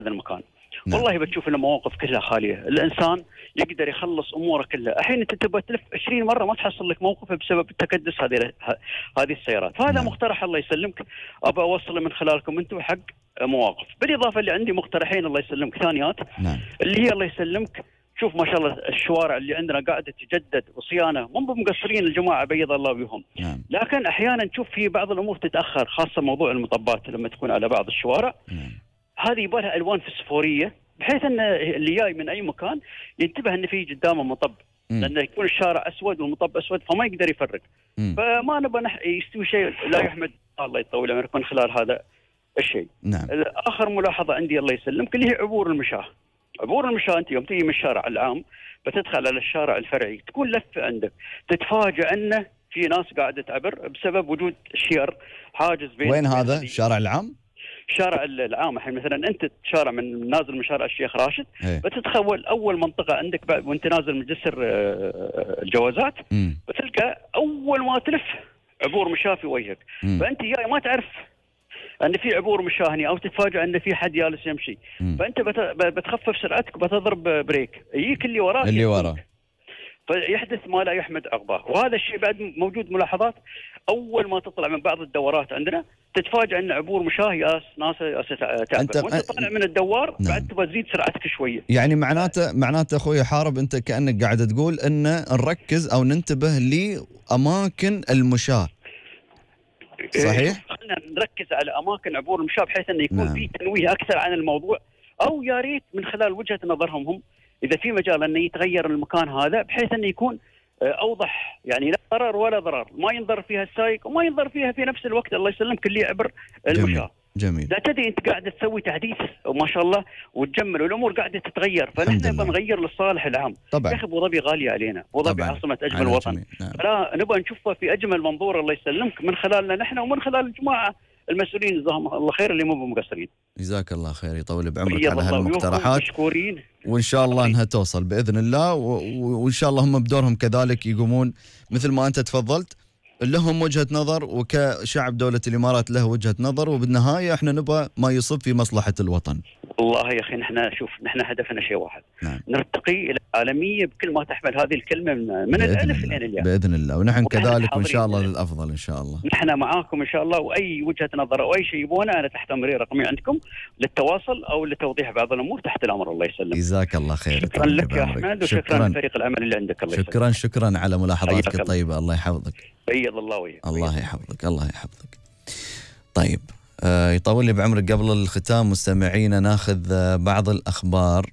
المكان. نعم. والله بتشوف ان المواقف كلها خاليه، الانسان يقدر يخلص اموره كلها، الحين انت تبغى تلف 20 مره ما تحصل لك موقف بسبب التكدس هذه السيارات، فهذا نعم. مقترح الله يسلمك ابى اوصله من خلالكم انتم حق مواقف، بالاضافه اللي عندي مقترحين الله يسلمك ثانيات. نعم. اللي هي الله يسلمك، شوف ما شاء الله الشوارع اللي عندنا قاعده تجدد وصيانه، مو مقصرين الجماعه بيض الله بهم. نعم. لكن احيانا نشوف في بعض الامور تتاخر، خاصه موضوع المطبات لما تكون على بعض الشوارع. نعم. هذه يبغى لها الوان فسفوريه بحيث ان اللي جاي من اي مكان ينتبه ان في قدامه مطب، لانه يكون الشارع اسود والمطب اسود فما يقدر يفرق. فما نبغى يستوي شيء لا يحمد الله يطول عمرك من خلال هذا الشيء. نعم. اخر ملاحظه عندي الله يسلمك اللي هي عبور المشاة. عبور المشاة انت يوم تيجي من الشارع العام بتدخل على الشارع الفرعي تكون لفه عندك، تتفاجأ انه في ناس قاعده تعبر بسبب وجود شير حاجز بين. وين هذا الشارع العام؟ الشارع العام. الحين مثلا انت شارع من نازل من شارع الشيخ راشد بتتخول اول منطقه عندك وانت نازل من جسر الجوازات بتلقى اول ما تلف عبور مشاة في وجهك، فانت جاي ما تعرف ان في عبور مشاة هني او تتفاجئ ان في حد جالس يمشي، فانت بتخفف سرعتك وبتضرب بريك يجيك اللي وراك اللي وراه فيحدث ما لا يحمد عقباه. وهذا الشيء بعد موجود ملاحظات اول ما تطلع من بعض الدورات عندنا تتفاجئ ان عبور مشاه ناس تعبر وانت طالع من الدوار. نعم. بعد تبغى تزيد سرعتك شويه. يعني معناته اخوي حارب انت كانك قاعد تقول ان نركز او ننتبه لاماكن المشاه. صحيح؟ خلينا نركز على اماكن عبور المشاه بحيث انه يكون نعم. في تنويه اكثر عن الموضوع، او يا ريت من خلال وجهه نظرهم هم اذا في مجال انه يتغير المكان هذا بحيث انه يكون اوضح، يعني لا ضرر ولا ضرر، ما ينضر فيها السايق وما ينضر فيها في نفس الوقت الله يسلمك اللي يعبر المشاة. جميل. لا تدري انت قاعد تسوي تحديث وما شاء الله وتجمل والامور قاعده تتغير، فنحن بنغير للصالح العام. طبعا. يا اخي ابو ظبي غاليه علينا، ابو ظبي عاصمه اجمل وطن. نعم. فلا نبغى نشوفها في اجمل منظور الله يسلمك من خلالنا نحن ومن خلال الجماعه المسؤولين جزاهم الله خير اللي مو مقصرين. جزاك الله خير، يطول بعمرك على هالمقترحات مشكورين، وان شاء الله انها توصل باذن الله، وان شاء الله هم بدورهم كذلك يقومون مثل ما انت تفضلت، لهم وجهة نظر وكشعب دولة الإمارات له وجهة نظر، وبالنهاية احنا نبغى ما يصب في مصلحة الوطن. والله يا أخي نحن هدفنا شيء واحد. نعم. نرتقي إلى العالمية بكل ما تحمل هذه الكلمة من الألف إلى الياء بإذن الله، ونحن كذلك وإن شاء الله للأفضل إن شاء الله. نحن معاكم إن شاء الله، وأي وجهة نظر أو أي شيء يبونه أنا تحت أمري، رقمي عندكم للتواصل أو لتوضيح بعض الأمور تحت الأمر الله يسلمك. جزاك الله خير. شكرا لك يا أحمد وشكرا لفريق العمل اللي عندك الله يسلمك. شكرا على ملاحظاتك الطيبة، الله يحفظك. بيض الله وجهك. الله يحفظك الله يحفظك. طيب يطول لي بعمرك قبل الختام مستمعينا ناخذ بعض الأخبار.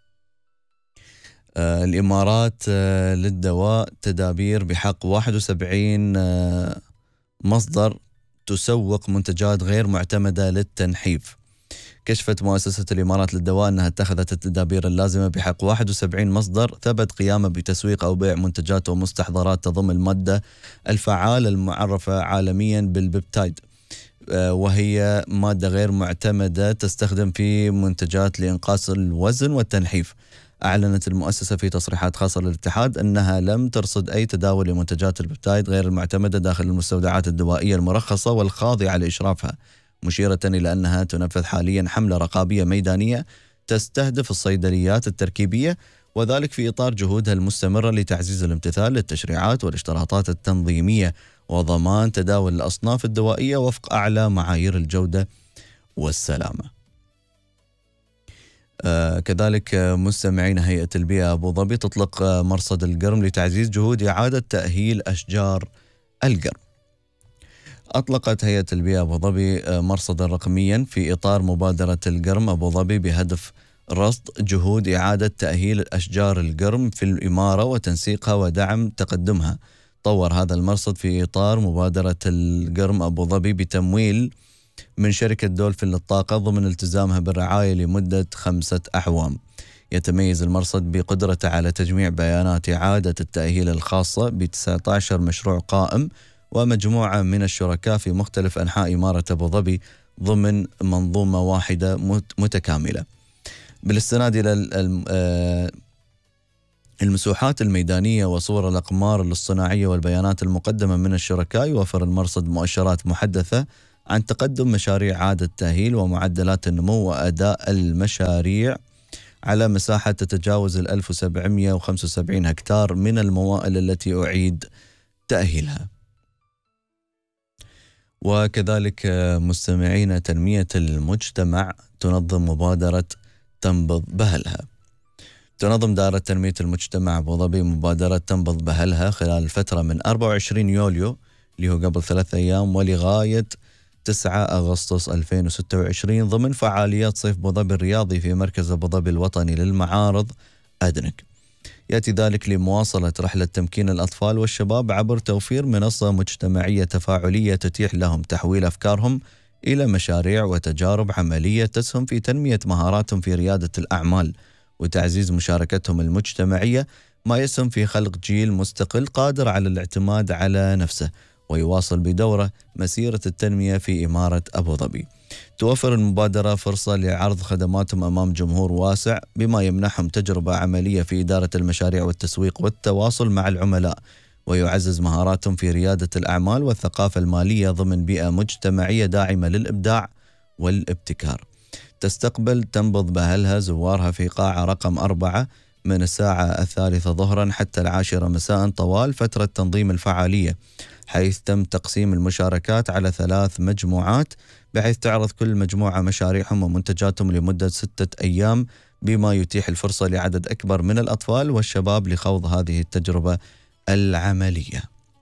الإمارات للدواء تدابير بحق 71 مصدر تسوق منتجات غير معتمدة للتنحيف. كشفت مؤسسة الإمارات للدواء أنها اتخذت التدابير اللازمة بحق 71 مصدر ثبت قيامه بتسويق أو بيع منتجات ومستحضرات تضم المادة الفعالة المعرفة عالميا بالبيبتايد، وهي مادة غير معتمدة تستخدم في منتجات لإنقاص الوزن والتنحيف. أعلنت المؤسسة في تصريحات خاصة للاتحاد أنها لم ترصد أي تداول لمنتجات البيبتايد غير المعتمدة داخل المستودعات الدوائية المرخصة والخاضعة لإشرافها، مشيرة إلى أنها تنفذ حاليا حملة رقابية ميدانية تستهدف الصيدليات التركيبية، وذلك في إطار جهودها المستمرة لتعزيز الامتثال للتشريعات والاشتراطات التنظيمية وضمان تداول الأصناف الدوائية وفق أعلى معايير الجودة والسلامة. كذلك مستمعين هيئة البيئة أبو ظبي تطلق مرصد القرم لتعزيز جهود إعادة تأهيل أشجار القرم. أطلقت هيئة البيئة أبو ظبي مرصدا رقميا في إطار مبادرة القرم أبو ظبي بهدف رصد جهود إعادة تأهيل أشجار القرم في الإمارة وتنسيقها ودعم تقدمها. طور هذا المرصد في إطار مبادرة القرم أبو ظبي بتمويل من شركة دولفين للطاقة ضمن التزامها بالرعاية لمدة 5 أعوام. يتميز المرصد بقدرته على تجميع بيانات إعادة التأهيل الخاصة ب19 مشروع قائم ومجموعة من الشركاء في مختلف أنحاء إمارة أبو ظبي ضمن منظومة واحدة متكاملة. بالاستناد إلى المسوحات الميدانية وصور الأقمار الاصطناعية والبيانات المقدمة من الشركاء، يوفر المرصد مؤشرات محدثة عن تقدم مشاريع إعادة التأهيل ومعدلات النمو وأداء المشاريع على مساحة تتجاوز 1775 هكتار من الموائل التي أعيد تأهيلها. وكذلك مستمعين تنمية المجتمع تنظم مبادرة تنبض بهلها. تنظم دائرة تنمية المجتمع أبو ظبي مبادرة تنبض بهلها خلال الفترة من 24 يوليو اللي هو قبل 3 أيام ولغاية 9 أغسطس 2026 ضمن فعاليات صيف أبو ظبي الرياضي في مركز أبو ظبي الوطني للمعارض أدنك. يأتي ذلك لمواصلة رحلة تمكين الأطفال والشباب عبر توفير منصة مجتمعية تفاعلية تتيح لهم تحويل أفكارهم إلى مشاريع وتجارب عملية تسهم في تنمية مهاراتهم في ريادة الأعمال وتعزيز مشاركتهم المجتمعية، ما يسهم في خلق جيل مستقل قادر على الاعتماد على نفسه ويواصل بدوره مسيرة التنمية في إمارة أبو ظبي. توفر المبادرة فرصة لعرض خدماتهم أمام جمهور واسع بما يمنحهم تجربة عملية في إدارة المشاريع والتسويق والتواصل مع العملاء، ويعزز مهاراتهم في ريادة الأعمال والثقافة المالية ضمن بيئة مجتمعية داعمة للإبداع والابتكار. تستقبل تنبض بهلها زوارها في قاعة رقم 4 من الساعة 3 ظهرا حتى 10 مساء طوال فترة تنظيم الفعالية، حيث تم تقسيم المشاركات على 3 مجموعات بحيث تعرض كل مجموعة مشاريعهم ومنتجاتهم لمدة 6 أيام بما يتيح الفرصة لعدد أكبر من الأطفال والشباب لخوض هذه التجربة العملية.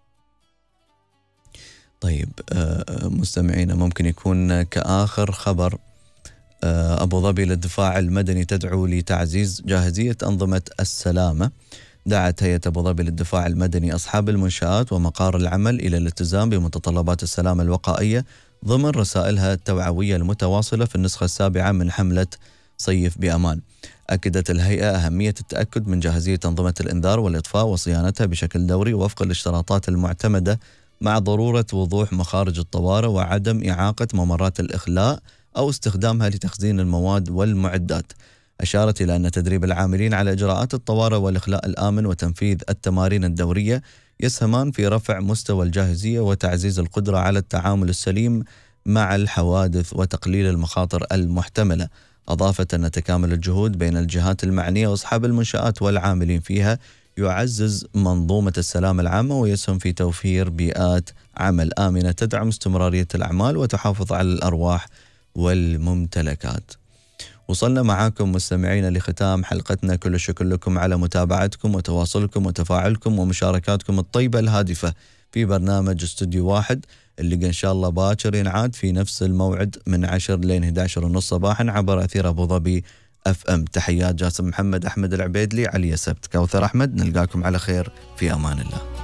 طيب مستمعينا، ممكن يكون كآخر خبر أبو ظبي للدفاع المدني تدعو لتعزيز جاهزية أنظمة السلامة. دعت هيئة أبو ظبي للدفاع المدني أصحاب المنشآت ومقار العمل إلى الالتزام بمتطلبات السلامة الوقائية ضمن رسائلها التوعوية المتواصلة في النسخة 7 من حملة صيف بأمان. أكدت الهيئة أهمية التأكد من جاهزية أنظمة الإنذار والإطفاء وصيانتها بشكل دوري وفق الاشتراطات المعتمدة، مع ضرورة وضوح مخارج الطوارئ وعدم إعاقة ممرات الإخلاء أو استخدامها لتخزين المواد والمعدات. أشارت إلى أن تدريب العاملين على إجراءات الطوارئ والإخلاء الآمن وتنفيذ التمارين الدورية يسهمان في رفع مستوى الجاهزية وتعزيز القدرة على التعامل السليم مع الحوادث وتقليل المخاطر المحتملة. أضافت أن تكامل الجهود بين الجهات المعنية وأصحاب المنشآت والعاملين فيها يعزز منظومة السلامة العامة ويسهم في توفير بيئات عمل آمنة تدعم استمرارية الأعمال وتحافظ على الأرواح والممتلكات. وصلنا معاكم مستمعين لختام حلقتنا. كل الشكر لكم على متابعتكم وتواصلكم وتفاعلكم ومشاركاتكم الطيبة الهادفة في برنامج استوديو واحد اللي إن شاء الله باكر ينعاد في نفس الموعد من 10 لين 11:30 صباحا عبر أثير أبو ظبي FM. تحيات جاسم محمد أحمد العبيدلي علي سبت كوثر أحمد. نلقاكم على خير في أمان الله.